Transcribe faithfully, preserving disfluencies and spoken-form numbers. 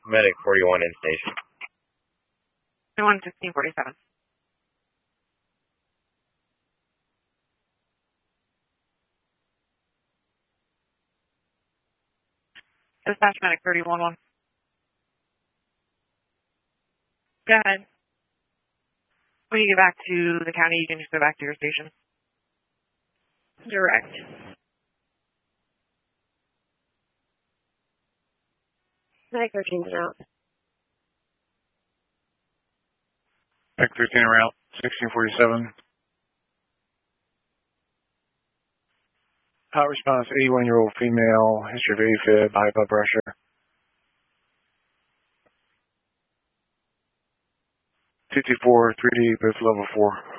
Medic forty-one in station. one sixteen forty-seven. Dispatch medic thirty-one one. Go ahead. When you get back to the county, you can just go back to your station. Direct. Medic thirteen is out. Medic thirteen en route, sixteen forty-seven. Hot response, eighty-one-year-old female, history of AFib, high blood pressure. two two four, three D, both level four.